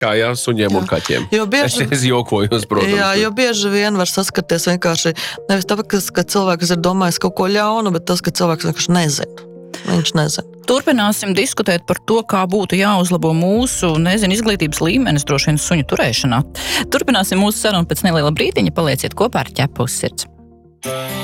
Kā jā, suņiem un kaķiem. Es jokojos, protams. Jā, jo bieži vien var saskaties vienkārši, nevis tāpēc, ka cilvēks ir domājis kaut ko ļaunu, bet tas, ka cilvēks vienkārši nezina. Viņš nezina. Turpināsim diskutēt par to, kā būtu jāuzlabo mūsu, izglītības līmenis droši vien suņu turēšanā. Turpināsim mūsu sarunu pēc neliela brīdiņa, palieciet kopā ar Ķepu uz sirds.